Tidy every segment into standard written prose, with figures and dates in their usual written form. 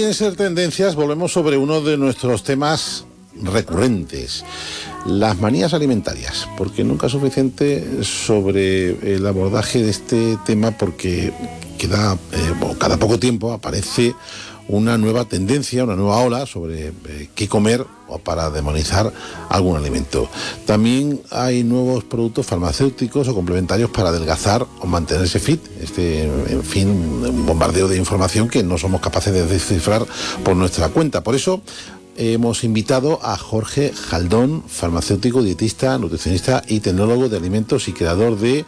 en Ser Tendencias volvemos sobre uno de nuestros temas recurrentes, las manías alimentarias, porque nunca es suficiente sobre el abordaje de este tema, porque cada poco tiempo aparece una nueva tendencia, una nueva ola sobre qué comer o para demonizar algún alimento. También hay nuevos productos farmacéuticos o complementarios para adelgazar o mantenerse fit. En fin, un bombardeo de información que no somos capaces de descifrar por nuestra cuenta. Por eso hemos invitado a Jorge Jaldón, farmacéutico, dietista, nutricionista y tecnólogo de alimentos y creador de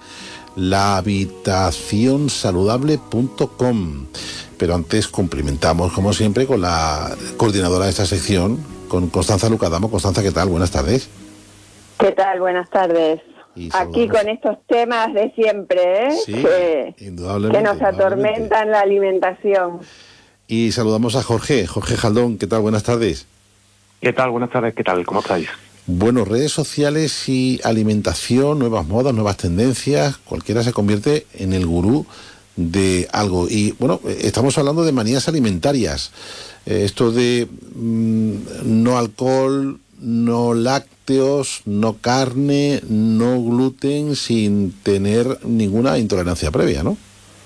lahabitacionsaludable.com. Pero antes cumplimentamos, como siempre, con la coordinadora de esta sección, con Constanza Lucadamo. Constanza, ¿qué tal? Buenas tardes. ¿Qué tal? Buenas tardes. Aquí con estos temas de siempre, sí, que nos atormentan la alimentación. Y saludamos a Jorge Jaldón. ¿Qué tal? Buenas tardes. ¿Qué tal? Buenas tardes. ¿Qué tal? ¿Cómo estáis? Bueno, redes sociales y alimentación, nuevas modas, nuevas tendencias, cualquiera se convierte en el gurú de algo. Y bueno, estamos hablando de manías alimentarias. Esto de no alcohol, no lácteos, no carne, no gluten, sin tener ninguna intolerancia previa, ¿no?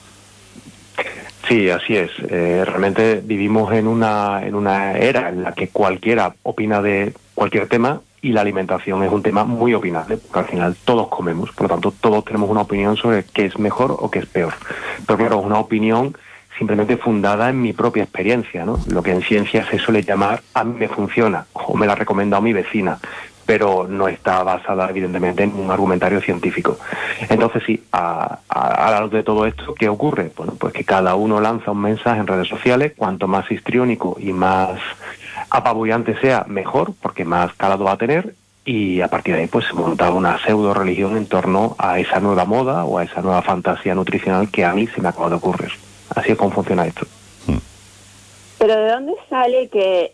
Sí, así es. Realmente vivimos en una era en la que cualquiera opina de cualquier tema, y la alimentación es un tema muy opinable, porque al final todos comemos, por lo tanto todos tenemos una opinión sobre qué es mejor o qué es peor. Pero claro, es una opinión simplemente fundada en mi propia experiencia, ¿no? Lo que en ciencia se suele llamar a mí me funciona, o me la recomienda a mi vecina, pero no está basada evidentemente en un argumentario científico. Entonces sí, a la luz de todo esto, ¿qué ocurre? Bueno, pues que cada uno lanza un mensaje en redes sociales, cuanto más histriónico y más apabullante sea, mejor, porque más calado va a tener, y a partir de ahí pues se monta una pseudo religión en torno a esa nueva moda o a esa nueva fantasía nutricional que a mí se me acaba de ocurrir. Así es como funciona esto. Pero ¿de dónde sale que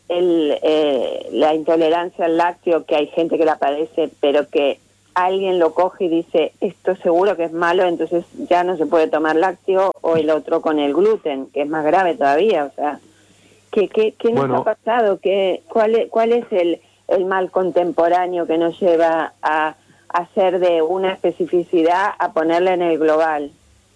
la intolerancia al lácteo, que hay gente que la padece, pero que alguien lo coge y dice, esto seguro que es malo, entonces ya no se puede tomar lácteo, o el otro con el gluten, que es más grave todavía? O sea, ¿qué nos ha pasado? ¿Cuál es el mal contemporáneo que nos lleva a hacer de una especificidad a ponerla en el global?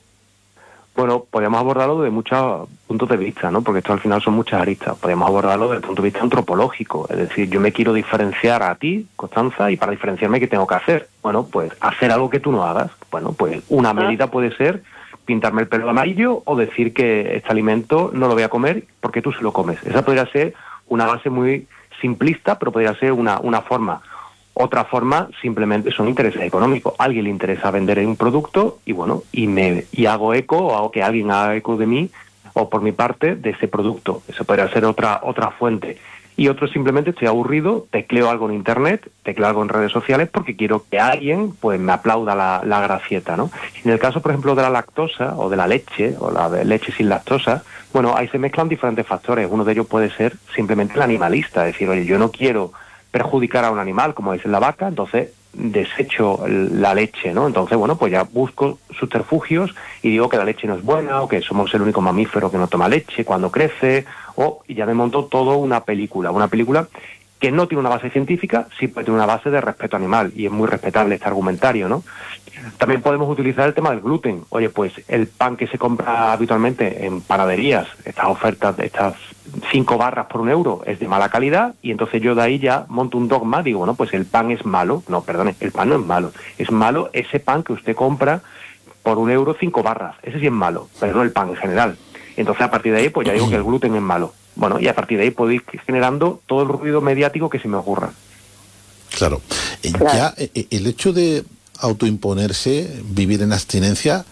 Bueno, podríamos abordarlo de muchos puntos de vista, ¿no? Porque esto al final son muchas aristas. Podríamos abordarlo desde el punto de vista antropológico. Es decir, yo me quiero diferenciar a ti, Constanza, y para diferenciarme, ¿qué tengo que hacer? Bueno, pues hacer algo que tú no hagas. Bueno, pues una medida puede ser pintarme el pelo de amarillo o decir que este alimento no lo voy a comer porque tú sí lo comes. Esa podría ser una base muy simplista, pero podría ser una forma. Otra forma simplemente son intereses económicos. A alguien le interesa vender un producto y bueno, y hago eco, o hago que alguien haga eco de mí o por mi parte de ese producto. Eso podría ser otra fuente. Y otro simplemente estoy aburrido, tecleo algo en internet, tecleo algo en redes sociales porque quiero que alguien pues me aplauda la gracieta, ¿no? En el caso, por ejemplo, de la lactosa o de la leche o la de leche sin lactosa, bueno, ahí se mezclan diferentes factores. Uno de ellos puede ser simplemente el animalista, es decir, oye, yo no quiero perjudicar a un animal, como es la vaca, entonces desecho la leche, ¿no? Entonces, bueno, pues ya busco subterfugios y digo que la leche no es buena, o que somos el único mamífero que no toma leche cuando crece, y ya me monto todo una película que no tiene una base científica, sí puede tener una base de respeto animal, y es muy respetable este argumentario, ¿no? También podemos utilizar el tema del gluten. Oye, pues el pan que se compra habitualmente en panaderías, estas ofertas, estas 5 barras por €1, es de mala calidad, y entonces yo de ahí ya monto un dogma, digo, bueno, pues el pan es malo. No, perdone, el pan no es malo. Es malo ese pan que usted compra por €1, 5 barras. Ese sí es malo, pero no el pan en general. Entonces a partir de ahí, pues ya digo que el gluten es malo. Bueno, y a partir de ahí puedo ir generando todo el ruido mediático que se me ocurra. Claro. Ya el hecho de autoimponerse, vivir en abstinencia,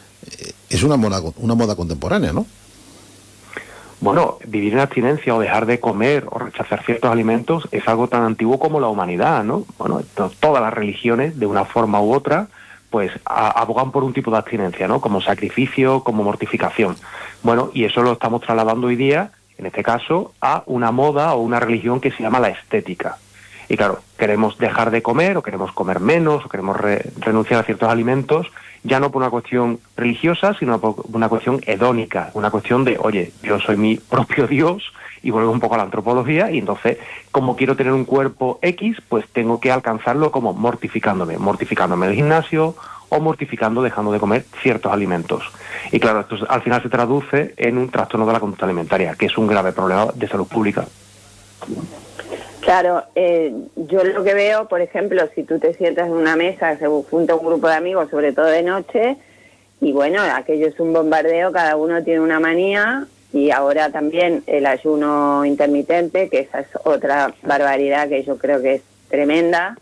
es una moda contemporánea, ¿no? Bueno, vivir en abstinencia o dejar de comer o rechazar ciertos alimentos es algo tan antiguo como la humanidad, ¿no? Bueno, todas las religiones, de una forma u otra, pues abogan por un tipo de abstinencia, ¿no? Como sacrificio, como mortificación. Bueno, y eso lo estamos trasladando hoy día, en este caso, a una moda o una religión que se llama la estética. Y claro, queremos dejar de comer, o queremos comer menos, o queremos renunciar a ciertos alimentos, ya no por una cuestión religiosa, sino por una cuestión hedónica, una cuestión de, oye, yo soy mi propio Dios y vuelvo un poco a la antropología, y entonces, como quiero tener un cuerpo X, pues tengo que alcanzarlo como mortificándome en el gimnasio, o mortificando, dejando de comer ciertos alimentos. Y claro, esto al final se traduce en un trastorno de la conducta alimentaria, que es un grave problema de salud pública. Claro, yo lo que veo, por ejemplo, si tú te sientas en una mesa, se junta un grupo de amigos, sobre todo de noche, y bueno, aquello es un bombardeo, cada uno tiene una manía, y ahora también el ayuno intermitente, que esa es otra barbaridad que yo creo que es tremenda,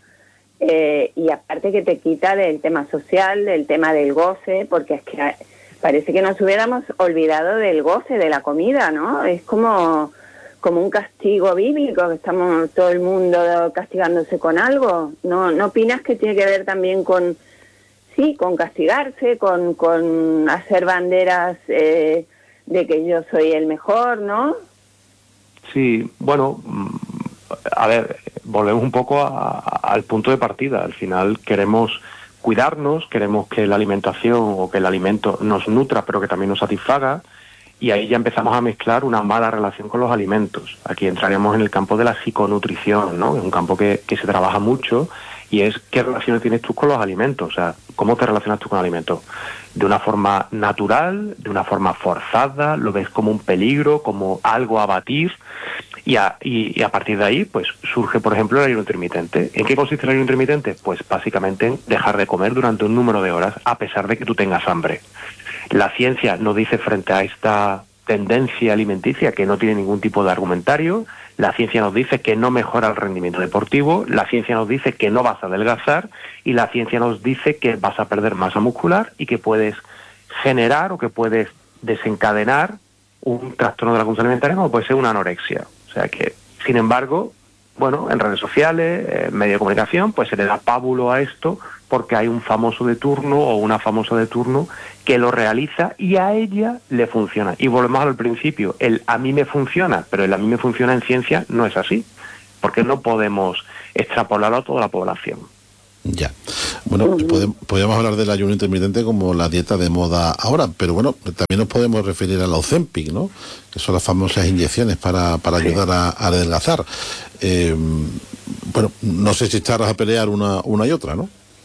y aparte que te quita del tema social, del tema del goce, porque es que parece que nos hubiéramos olvidado del goce, de la comida, ¿no? Es como un castigo bíblico, que estamos todo el mundo castigándose con algo. ¿No opinas que tiene que ver también con castigarse, con hacer banderas de que yo soy el mejor, ¿no? Sí, bueno, a ver, volvemos un poco al punto de partida. Al final queremos cuidarnos, queremos que la alimentación o que el alimento nos nutra, pero que también nos satisfaga, y ahí ya empezamos a mezclar una mala relación con los alimentos. Aquí entraríamos en el campo de la psiconutrición, ¿no? Es un campo que se trabaja mucho, y es qué relaciones tienes tú con los alimentos. O sea, ¿cómo te relacionas tú con alimentos? ¿De una forma natural, de una forma forzada? ¿Lo ves como un peligro, como algo a abatir? Y a partir de ahí, pues surge, por ejemplo, el ayuno intermitente. ¿En qué consiste el ayuno intermitente? Pues básicamente en dejar de comer durante un número de horas, a pesar de que tú tengas hambre. La ciencia nos dice, frente a esta tendencia alimenticia, que no tiene ningún tipo de argumentario. La ciencia nos dice que no mejora el rendimiento deportivo, la ciencia nos dice que no vas a adelgazar, y la ciencia nos dice que vas a perder masa muscular y que puedes generar o que puedes desencadenar un trastorno de la conducta alimentaria, como puede ser una anorexia. O sea que, sin embargo, bueno, en redes sociales, en medios de comunicación, pues se le da pábulo a esto porque hay un famoso de turno o una famosa de turno que lo realiza y a ella le funciona. Y volvemos al principio, el a mí me funciona, pero el a mí me funciona en ciencia no es así, porque no podemos extrapolarlo a toda la población. Ya. Bueno, podríamos hablar del ayuno intermitente como la dieta de moda ahora, pero bueno, también nos podemos referir a la Ozempic, ¿no? Que son las famosas inyecciones para ayudar a adelgazar. Bueno, no sé si estarás a pelear una y otra, ¿no?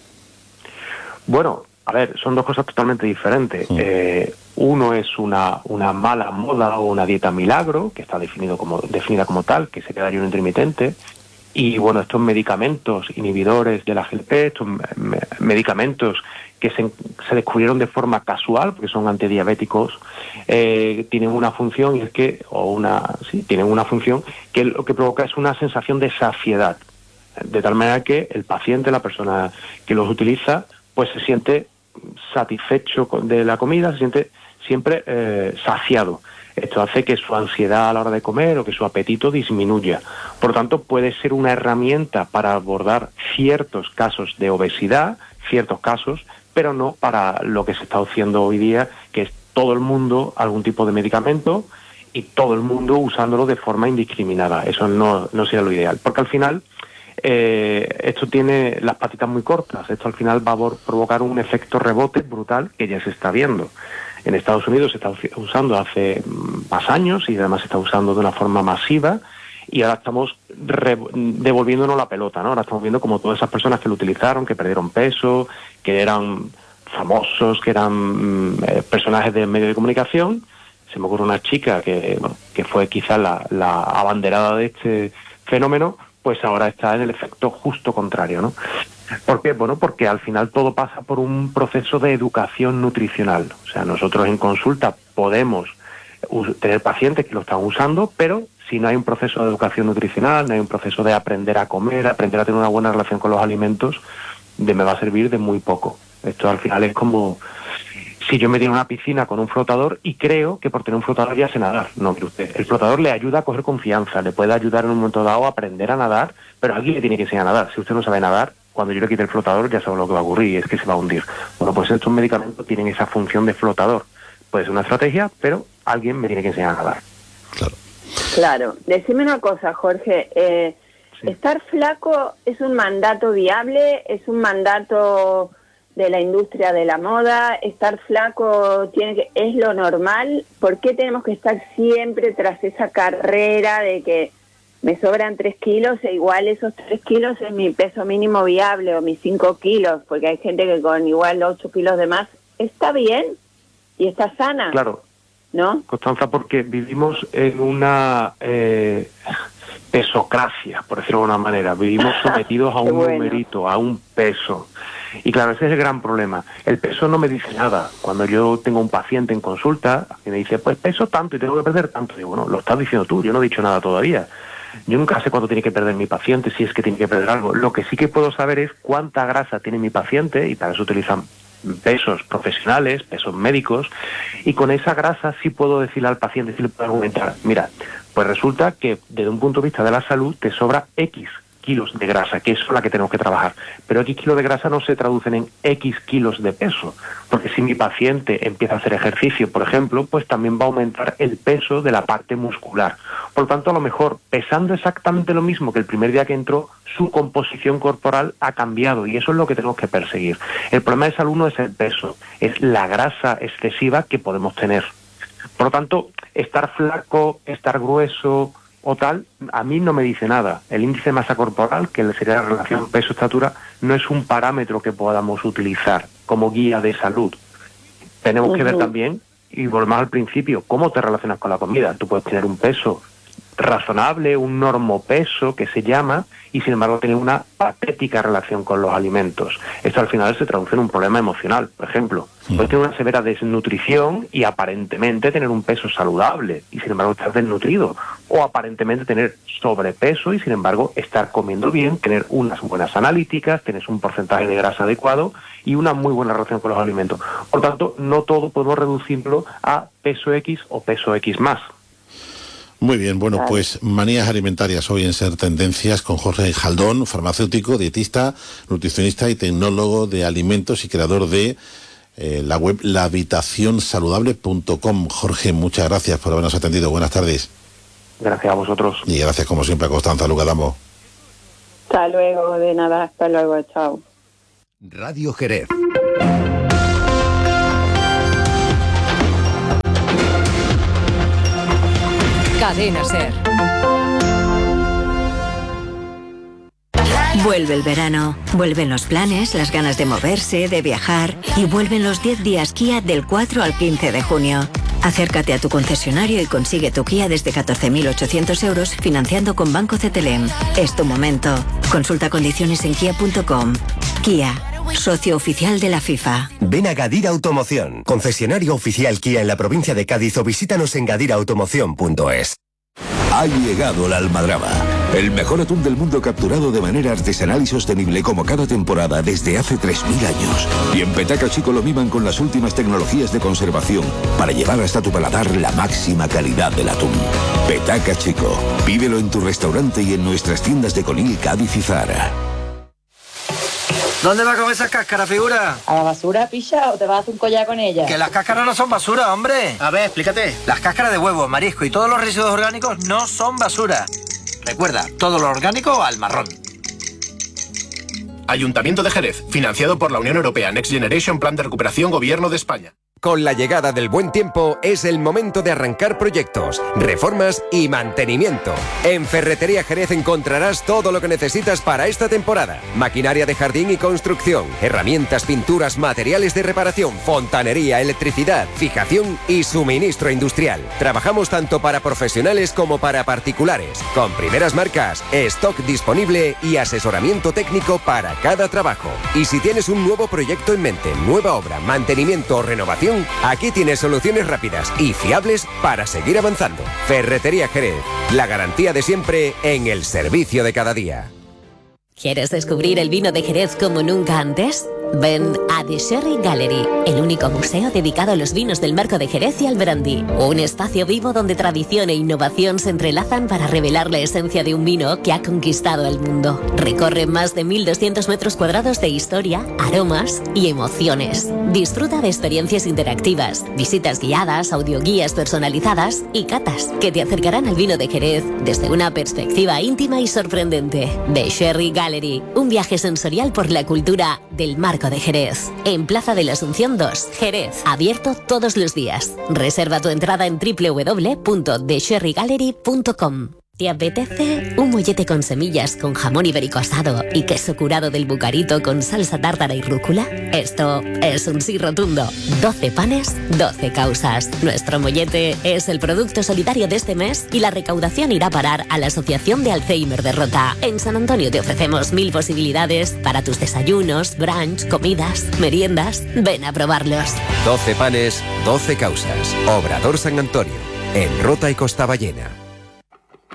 Bueno, a ver, son dos cosas totalmente diferentes. Uno es una mala moda o una dieta milagro, que está definida como tal, que sería el ayuno intermitente. Y bueno, estos medicamentos inhibidores de la GLP, estos medicamentos que se descubrieron de forma casual, porque son antidiabéticos, tienen una función, y es que, tienen una función que lo que provoca es una sensación de saciedad, de tal manera que el paciente, la persona que los utiliza, pues se siente satisfecho de la comida, se siente siempre saciado. Esto hace que su ansiedad a la hora de comer o que su apetito disminuya. Por lo tanto, puede ser una herramienta para abordar ciertos casos de obesidad, pero no para lo que se está haciendo hoy día, que es todo el mundo algún tipo de medicamento y todo el mundo usándolo de forma indiscriminada. Eso no sería lo ideal, porque al final esto tiene las patitas muy cortas. Esto al final va a provocar un efecto rebote brutal que ya se está viendo. En Estados Unidos se está usando hace más años y además se está usando de una forma masiva, y ahora estamos devolviéndonos la pelota, ¿no? Ahora estamos viendo como todas esas personas que lo utilizaron, que perdieron peso, que eran famosos, que eran personajes de medios de comunicación. Se me ocurre una chica que fue quizás la abanderada de este fenómeno, pues ahora está en el efecto justo contrario, ¿no? ¿Por qué? Bueno, porque al final todo pasa por un proceso de educación nutricional. O sea, nosotros en consulta podemos tener pacientes que lo están usando, pero si no hay un proceso de educación nutricional, no hay un proceso de aprender a comer, aprender a tener una buena relación con los alimentos, me va a servir de muy poco. Esto al final es como si yo me tiro a una piscina con un flotador y creo que por tener un flotador ya sé nadar. No, mire usted, el flotador le ayuda a coger confianza, le puede ayudar en un momento dado a aprender a nadar, pero alguien le tiene que enseñar a nadar. Si usted no sabe nadar, cuando yo le quite el flotador ya sabe lo que va a ocurrir, y es que se va a hundir. Bueno, pues estos medicamentos tienen esa función de flotador. Puede ser una estrategia, pero alguien me tiene que enseñar a nadar. Claro. Decime una cosa, Jorge. Sí. ¿Estar flaco es un mandato viable? ¿Es un mandato de la industria de la moda, estar flaco es lo normal. ¿Por qué tenemos que estar siempre tras esa carrera de que me sobran 3 kilos e igual esos 3 kilos es mi peso mínimo viable o mis 5 kilos? Porque hay gente que con igual 8 kilos de más está bien y está sana. Claro. ¿No? Constanza, porque vivimos en una pesocracia, por decirlo de alguna manera. Vivimos sometidos a un numerito, a un peso. Y claro, ese es el gran problema. El peso no me dice nada. Cuando yo tengo un paciente en consulta y me dice, pues peso tanto y tengo que perder tanto, digo, bueno, lo estás diciendo tú, yo no he dicho nada todavía. Yo nunca sé cuánto tiene que perder mi paciente, si es que tiene que perder algo. Lo que sí que puedo saber es cuánta grasa tiene mi paciente, y para eso utilizan pesos profesionales, pesos médicos, y con esa grasa sí puedo decirle al paciente, sí le puedo argumentar, mira, pues resulta que desde un punto de vista de la salud te sobra X kilos de grasa, que es la que tenemos que trabajar, pero X kilos de grasa no se traducen en X kilos de peso, porque si mi paciente empieza a hacer ejercicio, por ejemplo, pues también va a aumentar el peso de la parte muscular. Por lo tanto, a lo mejor, pesando exactamente lo mismo que el primer día que entró, su composición corporal ha cambiado, y eso es lo que tenemos que perseguir. El problema de salud no es el peso, es la grasa excesiva que podemos tener. Por lo tanto, estar flaco, estar grueso o tal, a mí no me dice nada. El índice de masa corporal, que sería la relación peso-estatura, no es un parámetro que podamos utilizar como guía de salud. Tenemos que ver también, y volvemos al principio, cómo te relacionas con la comida. Tú puedes tener un peso razonable, un normopeso que se llama, y sin embargo tener una patética relación con los alimentos. Esto al final se traduce en un problema emocional. Por ejemplo, puedes tener una severa desnutrición y aparentemente tener un peso saludable y sin embargo estar desnutrido, o aparentemente tener sobrepeso y sin embargo estar comiendo bien, tener unas buenas analíticas, tener un porcentaje de grasa adecuado y una muy buena relación con los alimentos. Por tanto, no todo podemos reducirlo a peso X o peso X más. Muy bien, bueno, pues manías alimentarias hoy en Ser Tendencias con Jorge Jaldón, farmacéutico, dietista, nutricionista y tecnólogo de alimentos y creador de la web lahabitacionsaludable.com. Jorge, muchas gracias por habernos atendido. Buenas tardes. Gracias a vosotros. Y gracias como siempre a Constanza Lugadamo. Hasta luego, de nada, hasta luego, chao. Radio Jerez. Cadena Ser. Vuelve el verano, vuelven los planes, las ganas de moverse, de viajar y vuelven los 10 días Kia del 4 al 15 de junio. Acércate a tu concesionario y consigue tu Kia desde 14.800 euros financiando con Banco CTLM. Es tu momento. Consulta condiciones en kia.com. Kia, socio oficial de la FIFA. Ven a Gadir Automoción, concesionario oficial Kia en la provincia de Cádiz, o visítanos en gadirautomoción.es. Ha llegado la almadraba, el mejor atún del mundo capturado de manera artesanal y sostenible como cada temporada desde hace 3.000 años. Y en Petaca Chico lo miman con las últimas tecnologías de conservación para llevar hasta tu paladar la máxima calidad del atún. Petaca Chico, pídelo en tu restaurante y en nuestras tiendas de Conil, Cádiz y Zara. ¿Dónde vas con esas cáscaras, figura? ¿A la basura, picha, o te vas a hacer un collar con ellas? Que las cáscaras no son basura, hombre. A ver, explícate. Las cáscaras de huevo, marisco y todos los residuos orgánicos no son basura. Recuerda, todo lo orgánico al marrón. Ayuntamiento de Jerez, financiado por la Unión Europea, Next Generation, Plan de Recuperación, Gobierno de España. Con la llegada del buen tiempo es el momento de arrancar proyectos, reformas y mantenimiento. En Ferretería Jerez encontrarás todo lo que necesitas para esta temporada. Maquinaria de jardín y construcción, herramientas, pinturas, materiales de reparación, fontanería, electricidad, fijación y suministro industrial. Trabajamos tanto para profesionales como para particulares, con primeras marcas, stock disponible y asesoramiento técnico para cada trabajo. Y si tienes un nuevo proyecto en mente, nueva obra, mantenimiento o renovación, aquí tienes soluciones rápidas y fiables para seguir avanzando. Ferretería Jerez, la garantía de siempre en el servicio de cada día. ¿Quieres descubrir el vino de Jerez como nunca antes? Ven a The Sherry Gallery, el único museo dedicado a los vinos del Marco de Jerez y al brandy. Un espacio vivo donde tradición e innovación se entrelazan para revelar la esencia de un vino que ha conquistado el mundo. Recorre más de 1.200 metros cuadrados de historia, aromas y emociones. Disfruta de experiencias interactivas, visitas guiadas, audioguías personalizadas y catas que te acercarán al vino de Jerez desde una perspectiva íntima y sorprendente. The Sherry Gallery, un viaje sensorial por la cultura del Marco de Jerez. En Plaza de la Asunción 2, Jerez, abierto todos los días. Reserva tu entrada en www.thesherrygallery.com. ¿Te apetece un mollete con semillas con jamón ibérico asado y queso curado del Bucarito con salsa tártara y rúcula? Esto es un sí rotundo. 12 panes, 12 causas. Nuestro mollete es el producto solidario de este mes y la recaudación irá a parar a la Asociación de Alzheimer de Rota. En San Antonio te ofrecemos 1000 posibilidades para tus desayunos, brunch, comidas, meriendas. Ven a probarlos. 12 panes, 12 causas. Obrador San Antonio, en Rota y Costa Ballena.